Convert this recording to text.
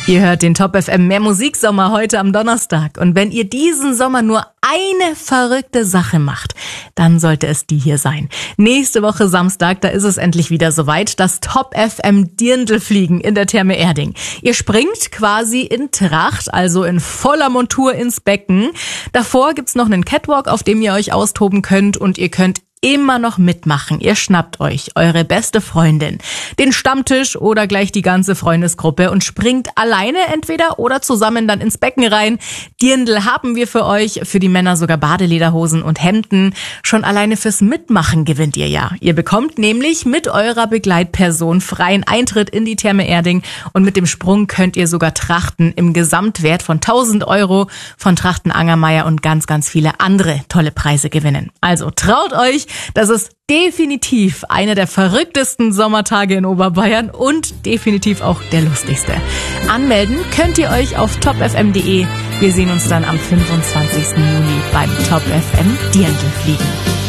Ihr hört den Top FM Mehr Musiksommer heute am Donnerstag. Und wenn ihr diesen Sommer nur eine verrückte Sache macht, dann sollte es die hier sein. Nächste Woche Samstag, da ist es endlich wieder soweit, das Top FM Dirndlfliegen in der Therme Erding. Ihr springt quasi in Tracht, also in voller Montur ins Becken. Davor gibt's noch einen Catwalk, auf dem ihr euch austoben könnt, und ihr könnt immer noch mitmachen. Ihr schnappt euch eure beste Freundin, den Stammtisch oder gleich die ganze Freundesgruppe und springt alleine entweder oder zusammen dann ins Becken rein. Dirndl haben wir für euch, für die Männer sogar Badelederhosen und Hemden. Schon alleine fürs Mitmachen gewinnt ihr ja. Ihr bekommt nämlich mit eurer Begleitperson freien Eintritt in die Therme Erding, und mit dem Sprung könnt ihr sogar Trachten im Gesamtwert von 1.000 € von Trachten Angermeier und ganz, ganz viele andere tolle Preise gewinnen. Also traut euch, das ist definitiv einer der verrücktesten Sommertage in Oberbayern und definitiv auch der lustigste. Anmelden könnt ihr euch auf topfm.de. Wir sehen uns dann am 25. Juli beim Top FM Dirndlfliegen.